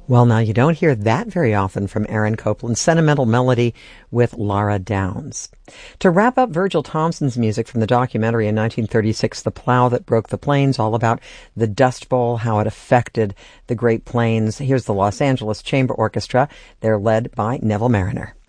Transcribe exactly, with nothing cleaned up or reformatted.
Well, now, you don't hear that very often from Aaron Copland. Sentimental Melody with Laura Downs. To wrap up Virgil Thomson's music from the documentary in nineteen thirty-six, The Plow That Broke the Plains, all about the Dust Bowl, how it affected the Great Plains, here's the Los Angeles Chamber Orchestra. They're led by Neville Mariner.